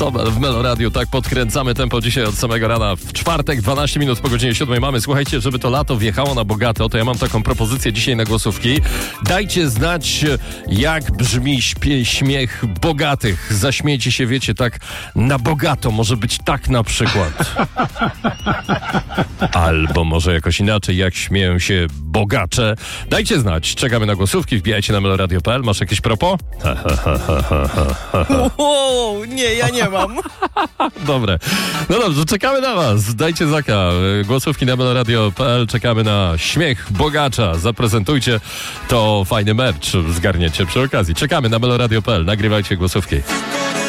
Sobel w Meloradiu, tak podkręcamy tempo dzisiaj od samego rana. W czwartek, 12 minut po godzinie 7 mamy. Słuchajcie, żeby to lato wjechało na bogato, to ja mam taką propozycję dzisiaj na głosówki. Dajcie znać, jak brzmi śmiech bogatych. Zaśmiejcie się, wiecie, tak na bogato. Może być tak na przykład. Albo może jakoś inaczej, jak śmieją się bogacze. Dajcie znać, czekamy na głosówki, wbijajcie na meloradio.pl. Masz jakieś propos? Nie, ja nie mam. Dobre. No dobrze, czekamy na was. Dajcie znaka. Głosówki na meloradio.pl. Czekamy na śmiech bogacza. Zaprezentujcie, to fajny merch zgarniecie przy okazji. Czekamy na meloradio.pl. Nagrywajcie głosówki.